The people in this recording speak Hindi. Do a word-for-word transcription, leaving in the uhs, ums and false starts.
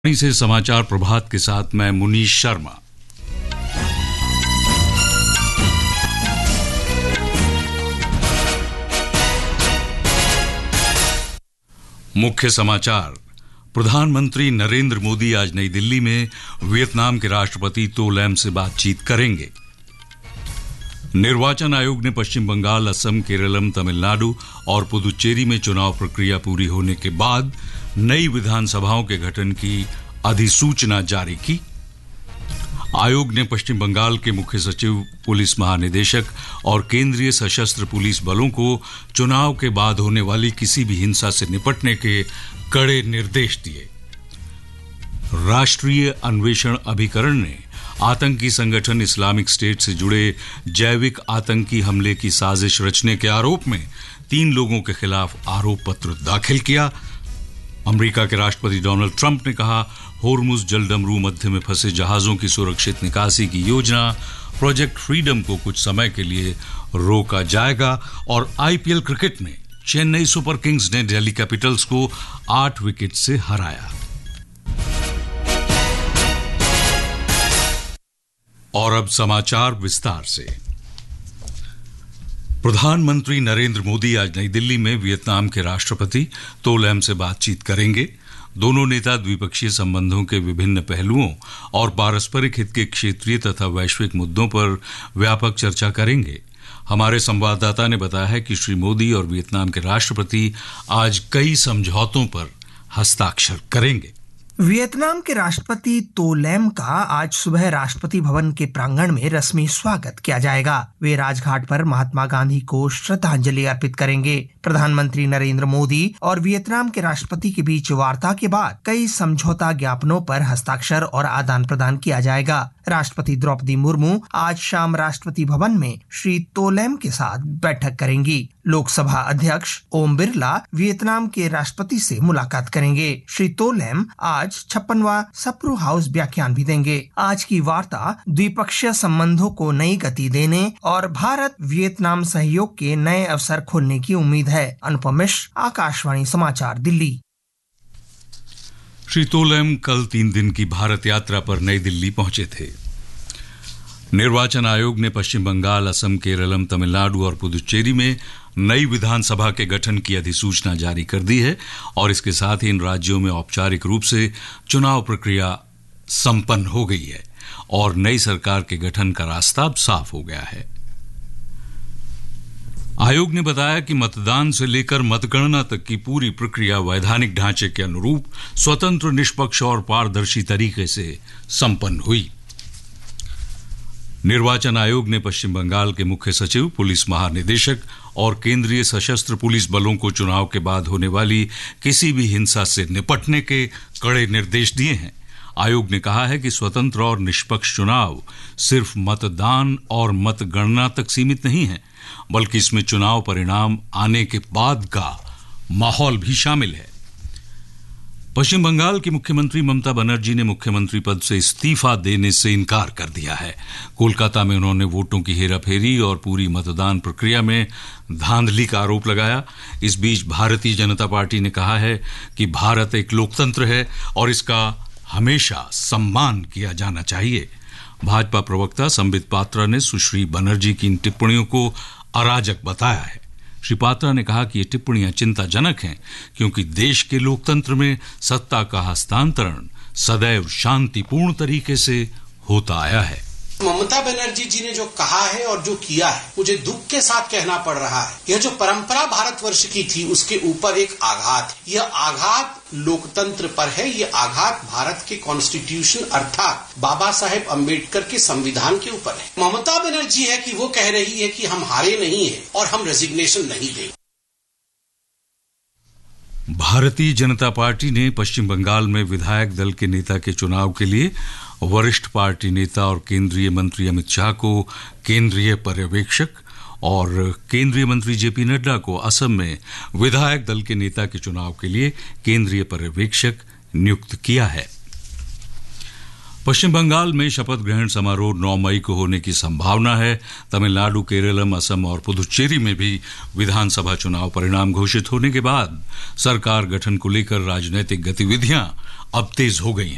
से समाचार प्रभात के साथ मैं मुनीश शर्मा। मुख्य समाचार। प्रधानमंत्री नरेंद्र मोदी आज नई दिल्ली में वियतनाम के राष्ट्रपति तो लैम से बातचीत करेंगे। निर्वाचन आयोग ने पश्चिम बंगाल, असम, केरलम, तमिलनाडु और पुदुचेरी में चुनाव प्रक्रिया पूरी होने के बाद नई विधानसभाओं के गठन की अधिसूचना जारी की। आयोग ने पश्चिम बंगाल के मुख्य सचिव, पुलिस महानिदेशक और केंद्रीय सशस्त्र पुलिस बलों को चुनाव के बाद होने वाली किसी भी हिंसा से निपटने के कड़े निर्देश दिए। राष्ट्रीय अन्वेषण अभिकरण ने आतंकी संगठन इस्लामिक स्टेट से जुड़े जैविक आतंकी हमले की साजिश रचने के आरोप में तीन लोगों के खिलाफ आरोप पत्र दाखिल किया। अमेरिका के राष्ट्रपति डोनाल्ड ट्रंप ने कहा, होर्मुज जलडमरू मध्य में फंसे जहाजों की सुरक्षित निकासी की योजना प्रोजेक्ट फ्रीडम को कुछ समय के लिए रोका जाएगा। और आईपीएल क्रिकेट में चेन्नई सुपर किंग्स ने दिल्ली कैपिटल्स को आठ विकेट से हराया। और अब समाचार विस्तार से। प्रधानमंत्री नरेंद्र मोदी आज नई दिल्ली में वियतनाम के राष्ट्रपति तो लैम से बातचीत करेंगे। दोनों नेता द्विपक्षीय संबंधों के विभिन्न पहलुओं और पारस्परिक हित के क्षेत्रीय तथा वैश्विक मुद्दों पर व्यापक चर्चा करेंगे। हमारे संवाददाता ने बताया है कि श्री मोदी और वियतनाम के राष्ट्रपति आज कई समझौतों पर हस्ताक्षर करेंगे। वियतनाम के राष्ट्रपति तो लैम का आज सुबह राष्ट्रपति भवन के प्रांगण में रस्मी स्वागत किया जाएगा। वे राजघाट पर महात्मा गांधी को श्रद्धांजलि अर्पित करेंगे। प्रधानमंत्री नरेंद्र मोदी और वियतनाम के राष्ट्रपति के बीच वार्ता के बाद कई समझौता ज्ञापनों पर हस्ताक्षर और आदान प्रदान किया जाएगा। राष्ट्रपति द्रौपदी मुर्मू आज शाम राष्ट्रपति भवन में श्री तो लैम के साथ बैठक करेंगी। लोकसभा अध्यक्ष ओम बिरला वियतनाम के राष्ट्रपति से मुलाकात करेंगे। श्री तो लैम आज छप्पनवां सप्रू हाउस व्याख्यान भी देंगे। आज की वार्ता द्विपक्षीय संबंधों को नई गति देने और भारत वियतनाम सहयोग के नए अवसर खोलने की उम्मीद है। अनुपम मिश्र, आकाशवाणी समाचार, दिल्ली। श्री तो लैम कल तीन दिन की भारत यात्रा पर नई दिल्ली पहुंचे थे। निर्वाचन आयोग ने पश्चिम बंगाल, असम, केरलम, तमिलनाडु और पुदुचेरी में नई विधानसभा के गठन की अधिसूचना जारी कर दी है और इसके साथ ही इन राज्यों में औपचारिक रूप से चुनाव प्रक्रिया संपन्न हो गई है और नई सरकार के गठन का रास्ता अब साफ हो गया है। आयोग ने बताया कि मतदान से लेकर मतगणना तक की पूरी प्रक्रिया वैधानिक ढांचे के अनुरूप स्वतंत्र, निष्पक्ष और पारदर्शी तरीके से संपन्न हुई। निर्वाचन आयोग ने पश्चिम बंगाल के मुख्य सचिव, पुलिस महानिदेशक और केंद्रीय सशस्त्र पुलिस बलों को चुनाव के बाद होने वाली किसी भी हिंसा से निपटने के कड़े निर्देश दिए हैं। आयोग ने कहा है कि स्वतंत्र और निष्पक्ष चुनाव सिर्फ मतदान और मतगणना तक सीमित नहीं है, बल्कि इसमें चुनाव परिणाम आने के बाद का माहौल भी शामिल है। पश्चिम बंगाल की मुख्यमंत्री ममता बनर्जी ने मुख्यमंत्री पद से इस्तीफा देने से इनकार कर दिया है। कोलकाता में उन्होंने वोटों की हेराफेरी और पूरी मतदान प्रक्रिया में धांधली का आरोप लगाया। इस बीच भारतीय जनता पार्टी ने कहा है कि भारत एक लोकतंत्र है और इसका हमेशा सम्मान किया जाना चाहिए। भाजपा प्रवक्ता संबित पात्रा ने सुश्री बनर्जी की इन टिप्पणियों को अराजक बताया है। श्री पात्रा ने कहा कि ये टिप्पणियां चिंताजनक हैं क्योंकि देश के लोकतंत्र में सत्ता का हस्तांतरण सदैव शांतिपूर्ण तरीके से होता आया है। ममता बनर्जी जी ने जो कहा है और जो किया है, मुझे दुख के साथ कहना पड़ रहा है। यह जो परंपरा भारतवर्ष की थी उसके ऊपर एक आघात है। यह आघात लोकतंत्र पर है। यह आघात भारत के कॉन्स्टिट्यूशन अर्थात बाबा साहेब अम्बेडकर के संविधान के ऊपर है। ममता बनर्जी है कि वो कह रही है कि हम हारे नहीं है और हम रेजिग्नेशन नहीं देंगे। भारतीय जनता पार्टी ने पश्चिम बंगाल में विधायक दल के नेता के चुनाव के लिए वरिष्ठ पार्टी नेता और केंद्रीय मंत्री अमित शाह को केंद्रीय पर्यवेक्षक और केंद्रीय मंत्री जेपी नड्डा को असम में विधायक दल के नेता के चुनाव के लिए केंद्रीय पर्यवेक्षक नियुक्त किया है। पश्चिम बंगाल में शपथ ग्रहण समारोह नौ मई को होने की संभावना है। तमिलनाडु, केरलम, असम और पुदुचेरी में भी विधानसभा चुनाव परिणाम घोषित होने के बाद सरकार गठन को लेकर राजनीतिक गतिविधियां अब तेज हो गई हैं।